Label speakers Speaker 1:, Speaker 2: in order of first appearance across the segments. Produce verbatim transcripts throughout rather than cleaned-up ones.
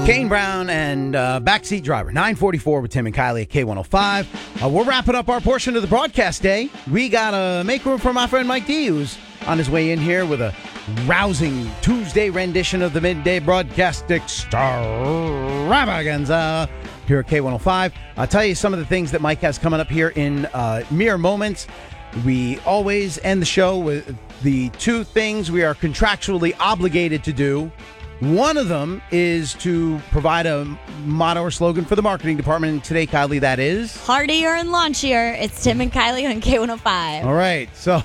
Speaker 1: Kane Brown and uh, Backseat Driver, nine forty-four with Tim and Kylie at K one oh five. Uh, we're wrapping up our portion of the broadcast day. We got to make room for my friend Mike D, who's on his way in here with a rousing Tuesday rendition of the midday broadcast extravaganza here at K one oh five. I'll tell you some of the things that Mike has coming up here in uh, mere moments. We always end the show with the two things we are contractually obligated to do. One of them is to provide a motto or slogan for the marketing department. And today, Kylie, that is?
Speaker 2: Heartier and launchier. It's Tim and Kylie on K one oh five.
Speaker 1: All right. So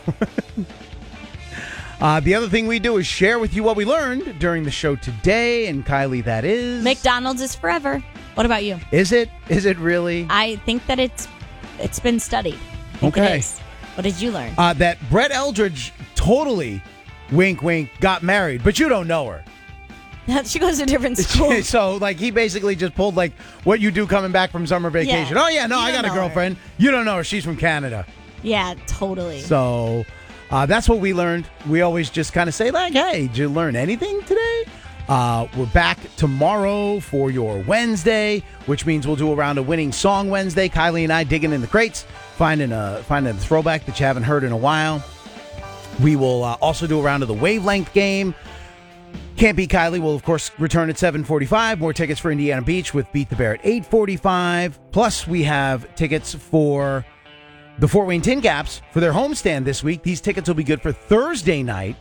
Speaker 1: uh, the other thing we do is share with you what we learned during the show today. And Kylie, that is?
Speaker 2: McDonald's is forever. What about you?
Speaker 1: Is it? Is it really?
Speaker 2: I think that it's it's been studied. I think
Speaker 1: Okay.
Speaker 2: It is. What did you learn?
Speaker 1: Uh, that Brett Eldridge totally, wink, wink, got married. But you don't know her.
Speaker 2: She goes to a different school.
Speaker 1: So, like, he basically just pulled, like, what you do coming back from summer vacation.
Speaker 2: Yeah.
Speaker 1: Oh, yeah, no,
Speaker 2: You
Speaker 1: I
Speaker 2: don't
Speaker 1: got a
Speaker 2: know
Speaker 1: girlfriend. You don't know her. She's from Canada.
Speaker 2: Yeah, totally.
Speaker 1: So, uh, that's what we learned. We always just kind of say, like, hey, did you learn anything today? Uh, we're back tomorrow for your Wednesday, which means we'll do a round of Winning Song Wednesday. Kylie and I digging in the crates, finding a, finding a throwback that you haven't heard in a while. We will uh, also do a round of the Wavelength game. Can't Beat Kylie will, of course, return at seven forty-five. More tickets for Indiana Beach with Beat the Bear at eight forty-five. Plus, we have tickets for the Fort Wayne Tin Caps for their homestand this week. These tickets will be good for Thursday night.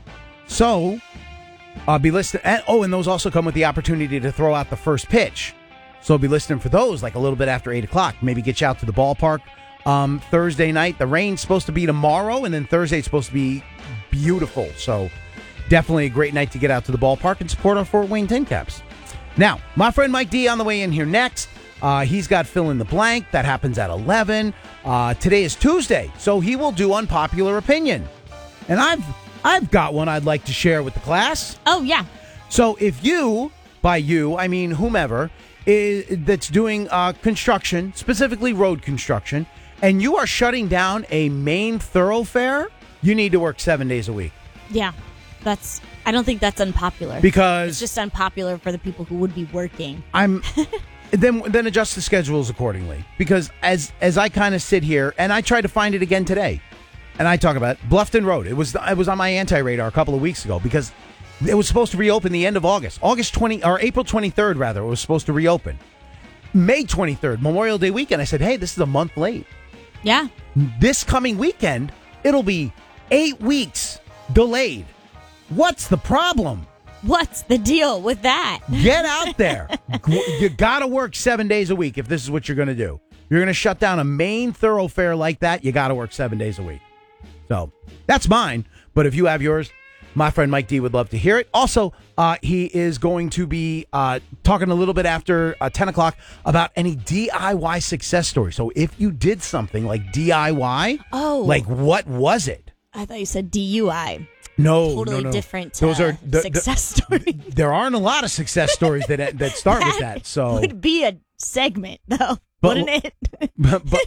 Speaker 1: So, I'll be listening. And, oh, and those also come with the opportunity to throw out the first pitch. So, I'll be listening for those like a little bit after eight o'clock. Maybe get you out to the ballpark um, Thursday night. The rain's supposed to be tomorrow, and then Thursday it's supposed to be beautiful. So, definitely a great night to get out to the ballpark and support our Fort Wayne Tin Caps. Now, my friend Mike D on the way in here next. Uh, he's got Fill in the Blank. That happens at eleven. Uh, today is Tuesday, so he will do Unpopular Opinion. And I've I've got one I'd like to share with the class.
Speaker 2: Oh, yeah.
Speaker 1: So if you, by you, I mean whomever, is, that's doing uh, construction, specifically road construction, and you are shutting down a main thoroughfare, you need to work seven days a week.
Speaker 2: Yeah. That's. I don't think that's unpopular.
Speaker 1: Because
Speaker 2: it's just unpopular for the people who would be working.
Speaker 1: I'm then then adjust the schedules accordingly. Because as as I kind of sit here and I tried to find it again today, and I talk about Bluffton Road. It was it was on my anti-radar a couple of weeks ago because it was supposed to reopen the end of August, August twentieth or April twenty-third rather. It was supposed to reopen May twenty-third, Memorial Day weekend. I said, hey, this is a month late.
Speaker 2: Yeah.
Speaker 1: This coming weekend, it'll be eight weeks delayed. What's the problem?
Speaker 2: What's the deal with that?
Speaker 1: Get out there. You got to work seven days a week if this is what you're going to do. You're going to shut down a main thoroughfare like that, you got to work seven days a week. So that's mine. But if you have yours, my friend Mike D would love to hear it. Also, uh, he is going to be uh, talking a little bit after uh, ten o'clock about any D I Y success stories. So if you did something like D I Y,
Speaker 2: Oh.
Speaker 1: like what was it?
Speaker 2: I thought you said D U I.
Speaker 1: No,
Speaker 2: Totally
Speaker 1: no, no.
Speaker 2: different
Speaker 1: Those
Speaker 2: uh,
Speaker 1: are the,
Speaker 2: success
Speaker 1: the,
Speaker 2: stories.
Speaker 1: There aren't a lot of success stories that that start with that. So
Speaker 2: would be a segment, though,
Speaker 1: But-
Speaker 2: wouldn't it?
Speaker 1: but but,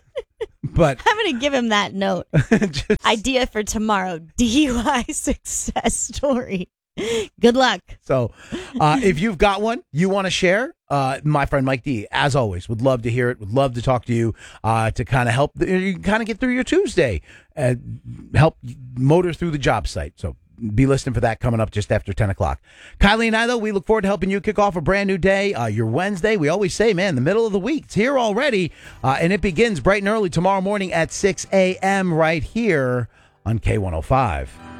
Speaker 1: but
Speaker 2: I'm going to give him that note.
Speaker 1: just-
Speaker 2: Idea for tomorrow, D U I success story. Good luck.
Speaker 1: so uh, if you've got one you want to share, uh, my friend Mike D, as always, would love to hear it. Would love to talk to you uh, to kind of help you kind of get through your Tuesday and help motor through the job site. So be listening for that coming up just after ten o'clock. Kylie and I, though, we look forward to helping you kick off a brand new day. Uh, your Wednesday, we always say, man, the middle of the week. It's here already, uh, and it begins bright and early tomorrow morning at six a.m. right here on K one oh five.